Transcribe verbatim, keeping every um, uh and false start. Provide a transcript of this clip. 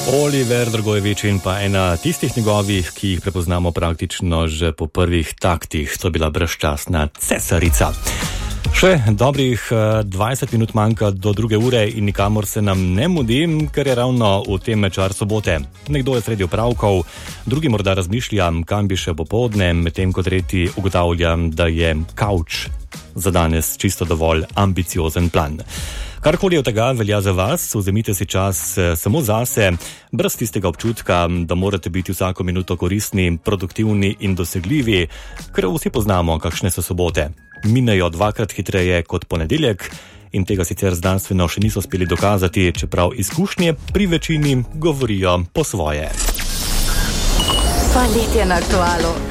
Oliver Dragojevič in pa ena tistih njegovih, ki jih prepoznamo praktično že po prvih taktih, to je bila brezčasna Cesarica. Še dobrih dvajset minut manjka do druge ure in nikamor se nam ne mudi, ker je ravno v tem čar sobote. Nekdo je sredi opravkov, drugi morda razmišlja, kam bi še popoldne, medtem ko tretji ugotavlja, da je kavč za danes čisto dovolj ambiciozen plan. Karkoli od tega velja za vas, vzemite si čas samo zase, brez tistega občutka, da morate biti vsako minuto koristni, produktivni in dosegljivi, ker vsi poznamo, kakšne so sobote. Minejo dvakrat hitreje kot ponedeljek in tega sicer znanstveno še niso uspeli dokazati, čeprav izkušnje pri večini govorijo po svoje. Poletje na Aktualu.